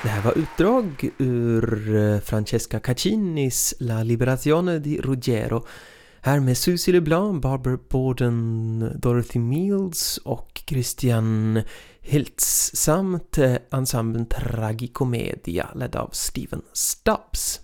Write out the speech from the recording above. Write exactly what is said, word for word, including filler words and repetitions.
Det här var utdrag ur Francesca Caccinis La Liberazione di Ruggiero. Här med Susie LeBlanc, Barbara Borden, Dorothy Mills och Christian Hiltz samt ensemblen Tragicomedia ledd av Steven Stubbs.